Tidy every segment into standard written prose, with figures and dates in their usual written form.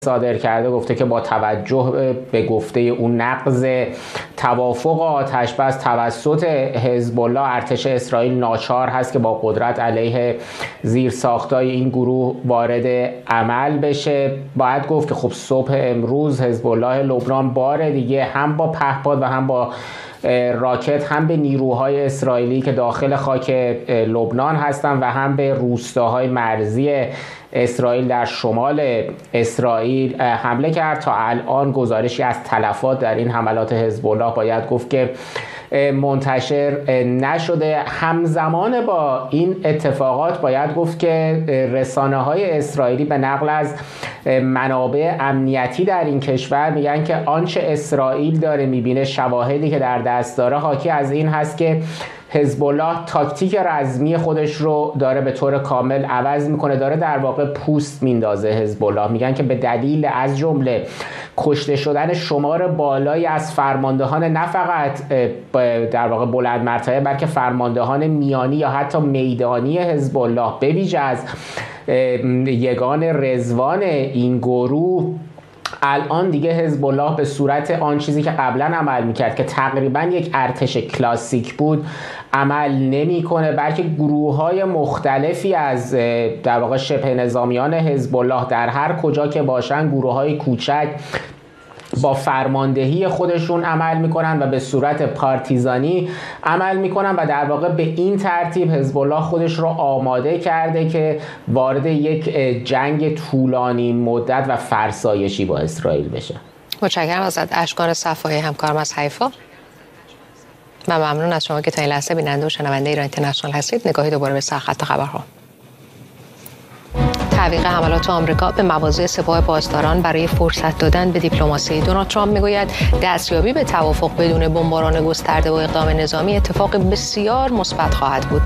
صادر کرده گفته که با توجه به گفته اون نقض توافق آتش بس توسط حزب الله، ارتش اسرائیل ناچار هست که با قدرت علیه زیرساختای این گروه وارد عمل بشه. باید گفت که خب صبح امروز حزب الله لبنان بار دیگه هم با پهپاد و هم با راکت هم به نیروهای اسرائیلی که داخل خاک لبنان هستن و هم به روستاهای مرزی اسرائیل در شمال اسرائیل حمله کرد. تا الان گزارشی از تلفات در این حملات حزب الله باید گفت که منتشر نشده. همزمان با این اتفاقات باید گفت که رسانه‌های اسرائیلی به نقل از منابع امنیتی در این کشور میگن که آنچه اسرائیل داره میبینه، شواهدی که در دست داره حاکی از این هست که حزب الله تاکتیک رزمی خودش رو داره به طور کامل عوض میکنه، داره در واقع پوست میندازه. حزب الله میگن که به دلیل از جمله کشته شدن شمار بالایی از فرماندهان نه فقط در واقع بلند مرتبه بلکه فرماندهان میانی یا حتی میدانی حزب الله، به ویژه از یگان رضوان این گروه، الان دیگه حزب الله به صورت آن چیزی که قبلا عمل میکرد که تقریبا یک ارتش کلاسیک بود عمل نمیکنه، بلکه گروه‌های مختلفی از در واقع شبه نظامیان حزب الله در هر کجا که باشن، گروه‌های کوچک با فرماندهی خودشون عمل میکنن و به صورت پارتیزانی عمل میکنن و در واقع به این ترتیب حزب الله خودش رو آماده کرده که وارد یک جنگ طولانی مدت و فرسایشی با اسرائیل بشه. متشکرم ازت اشکان صفایی، همکارم از حیفا. من ممنون از شما که تا این لحظه بیننده و شنونده ایران اینترنشنال هستید. نگاهی دوباره به سرخط خبرها. تعویق حملات آمریکا به مواضع سپاه پاسداران برای فرصت دادن به دیپلماسی. دونالد ترامپ میگوید دستیابی به توافق بدون بمباران گسترده و اقدام نظامی اتفاق بسیار مثبت خواهد بود.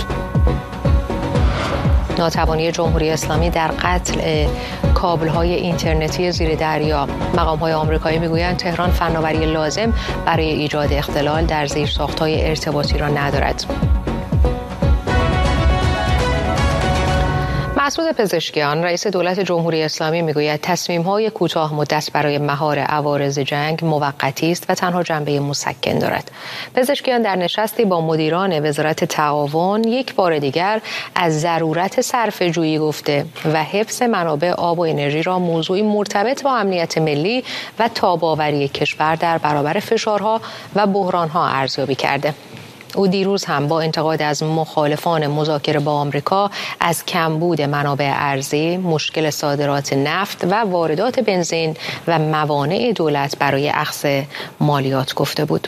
ناتوانی جمهوری اسلامی در قطع کابل‌های اینترنتی زیر دریا. مقام‌های آمریکایی میگویند تهران فناوری لازم برای ایجاد اختلال در زیرساخت‌های ارتباطی را ندارد. مسعود پزشکیان رئیس دولت جمهوری اسلامی میگوید تصمیم‌های کوتاه مدت برای مهار عوارض جنگ موقتی است و تنها جنبه مسکن دارد. پزشکیان در نشستی با مدیران وزارت تعاون یک بار دیگر از ضرورت صرفه‌جویی گفته و حفظ منابع آب و انرژی را موضوعی مرتبط با امنیت ملی و تاب‌آوری کشور در برابر فشارها و بحران‌ها ارزیابی کرده. او دیروز هم با انتقاد از مخالفان مذاکره با آمریکا از کمبود منابع ارزی، مشکل صادرات نفت و واردات بنزین و موانع دولت برای اخذ مالیات گفته بود.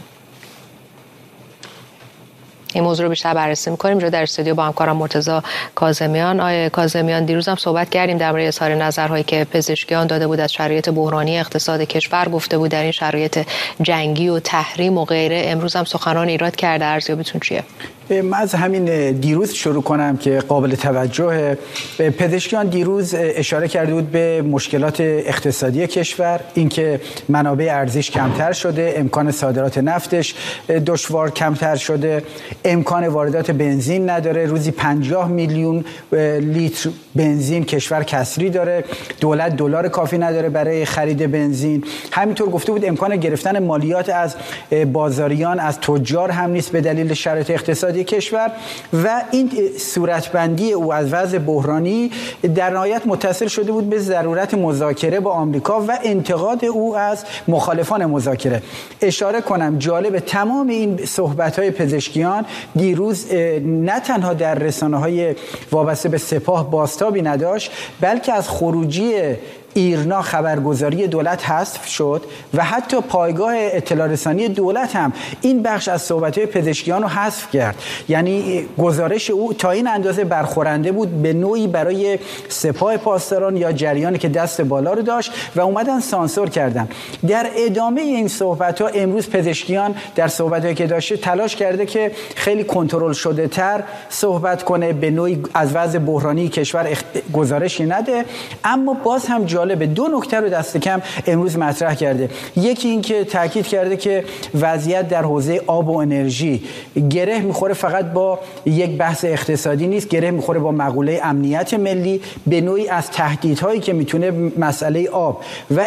این موضوع رو بیشتر بررسی می‌کنیم. اینجا در استودیو با همکارم مرتضی کاظمیان. آقای کاظمیان، دیروز هم صحبت کردیم در مورد اظهار نظرهایی که پزشکیان داده بود از شرایط بحرانی اقتصاد کشور، گفته بود در این شرایط جنگی و تحریم و غیره. امروز هم سخنان ایراد کرده. ارزیابیتون چیه؟ من از همین دیروز شروع کنم که قابل توجه. پزشکیان دیروز اشاره کرده بود به مشکلات اقتصادی کشور، اینکه منابع ارزیش کمتر شده، امکان صادرات نفتش دشوار کمتر شده، امکان واردات بنزین نداره، روزی 50 میلیون لیتر بنزین کشور کسری داره، دولت دلار کافی نداره برای خرید بنزین. همینطور گفته بود امکان گرفتن مالیات از بازاریان، از تجار هم نیست به دلیل شرایط اقتصادی کشور. و این صورتبندی او از وضع بحرانی در نهایت متصل شده بود به ضرورت مذاکره با آمریکا و انتقاد او از مخالفان مذاکره. اشاره کنم جالب تمام این صحبت‌های پزشکیان دیروز نه تنها در رسانه‌های وابسته به سپاه بازتابی نداشت، بلکه از خروجی ایرنا خبرگزاری دولت حذف شد و حتی پایگاه اطلاع رسانی دولت هم این بخش از صحبت‌های پزشکیان رو حذف کرد. یعنی گزارش او تا این اندازه برخورنده بود به نوعی برای سپاه پاسداران یا جریانی که دست بالا رو داشت و اومدن سانسور کردن. در ادامه این صحبت‌ها امروز پزشکیان در صحبت‌هایی که داشته تلاش کرده که خیلی کنترل شده تر صحبت کنه، به نوعی از وضع بحرانی کشور گزارشی نده. اما باز هم جالب جالب 2 نکته رو دست کم امروز مطرح کرده. یکی این که تاکید کرده که وضعیت در حوزه آب و انرژی گره میخوره فقط با یک بحث اقتصادی نیست، گره میخوره با مقوله امنیت ملی، به نوعی از تهدیدهایی که میتونه مسئله آب و